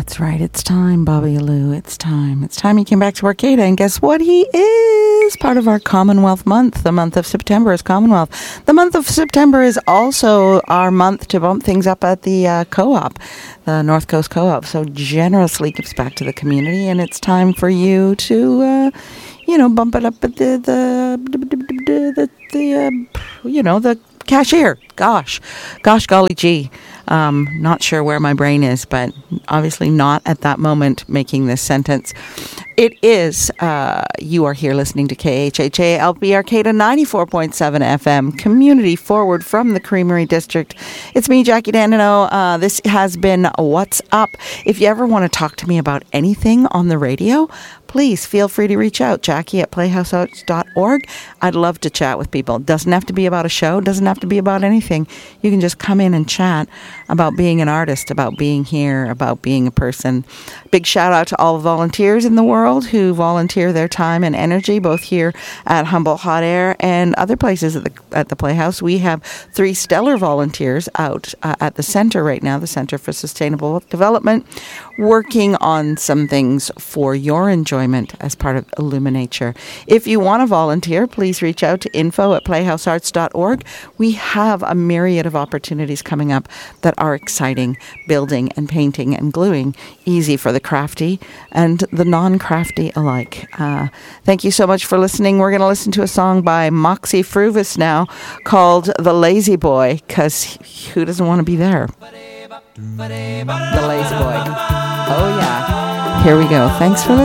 That's right. It's time, Bobby Lou. It's time. It's time he came back to Arcata. And guess what? He is part of our Commonwealth month. The month of September is Commonwealth. The month of September is also our month to bump things up at the co-op, the North Coast Co-op. So generously gives back to the community. And it's time for you to, bump it up at the cashier. Gosh, golly gee. Not sure where my brain is, but obviously not at that moment making this sentence. It is, you are here listening to KHHA LP Arcata 94.7 FM, community forward from the Creamery District. It's me, Jackie Dandino. This has been What's Up. If you ever want to talk to me about anything on the radio, please feel free to reach out, Jackie@playhousearts.org. I'd love to chat with people. Doesn't have to be about a show, doesn't have to be about anything. You can just come in and chat about being an artist, about being here, about being a person. Big shout out to all the volunteers in the world who volunteer their time and energy, both here at Humboldt Hot Air and other places at the Playhouse. We have 3 stellar volunteers out at the center right now, the Center for Sustainable Development, working on some things for your enjoyment as part of Illuminature. If you want to volunteer, please reach out to info@playhousearts.org. We have a myriad of opportunities coming up that are exciting, building and painting and gluing, easy for the crafty and the non-crafty alike. Thank you so much for listening. We're going to listen to a song by Moxie Fruvis now called The Lazy Boy, because who doesn't want to be there? The Lazy Boy. Oh, yeah. Here we go. Thanks for listening.